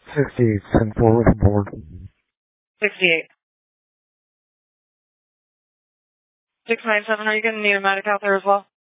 68, send forward on board. 68. 697, are you going to need a medic out there as well?